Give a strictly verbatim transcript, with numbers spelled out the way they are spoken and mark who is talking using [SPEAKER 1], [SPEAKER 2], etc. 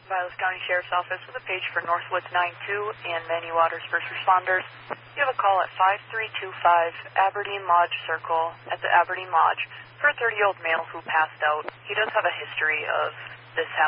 [SPEAKER 1] Vilas County Sheriff's Office with a page for Northwoods nine two and Manny Waters First Responders. You have a call at five three two five Aberdeen Lodge Circle at the Aberdeen Lodge for a thirty-year-old male who passed out. He does have a history of this happening.